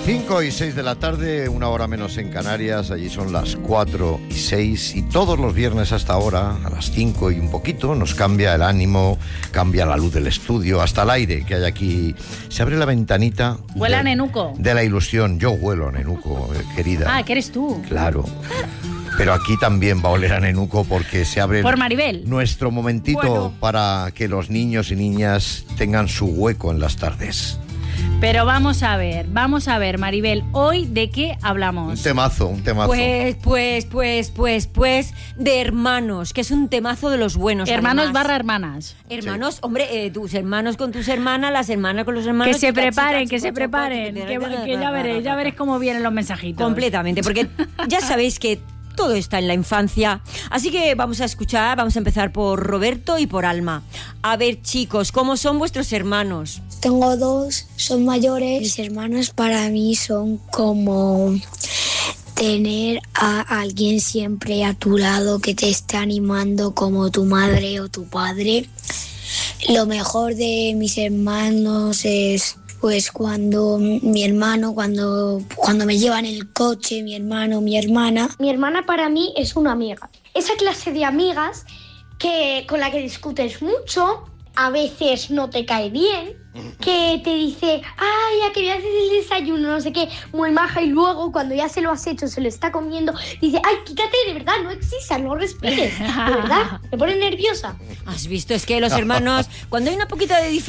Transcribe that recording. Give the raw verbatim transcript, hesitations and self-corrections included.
cinco y seis de la tarde, una hora menos en Canarias, allí son las cuatro y seis, y todos los viernes hasta ahora, a las cinco y un poquito, nos cambia el ánimo, cambia la luz del estudio, hasta el aire que hay aquí. Se abre la ventanita. Huele de, a nenuco. De la ilusión. Yo huelo a nenuco, eh, querida. Ah, que eres tú. Claro. Pero aquí también va a oler a nenuco porque se abre Por Maribel. nuestro momentito Bueno. para que los niños y niñas tengan su hueco en las tardes. Pero vamos a ver, vamos a ver, Maribel, ¿hoy de qué hablamos? Un temazo, un temazo. Pues, pues, pues, pues, pues, de Hermanos, que es un temazo de los buenos. Hermanos además. barra hermanas. Hermanos, sí. Hombre, eh, tus hermanos con tus hermanas, las hermanas con los hermanos. Que se chica, preparen, chica, que chica, se preparen, chica, que, chica, que ya veréis, ya veréis cómo vienen los mensajitos. Completamente, porque ya sabéis que todo está en la infancia. Así que vamos a escuchar, vamos a empezar por Roberto y por Alma. A ver, chicos, ¿cómo son vuestros hermanos? Tengo dos, son mayores. Mis hermanos para mí son como tener a alguien siempre a tu lado que te esté animando, como tu madre o tu padre. Lo mejor de mis hermanos es pues cuando mi hermano, cuando, cuando me llevan el coche, mi hermano, mi hermana. Mi hermana para mí es una amiga. Esa clase de amigas que, con la que discutes mucho, a veces no te cae bien, que te dice, ay, ya quería hacer el desayuno, no sé qué, muy maja, y luego cuando ya se lo has hecho, se lo está comiendo, dice, ay, quítate, de verdad, no existas, no respires, de verdad, me pone nerviosa. ¿Has visto? Es que los hermanos, cuando hay una poquita de diferencia,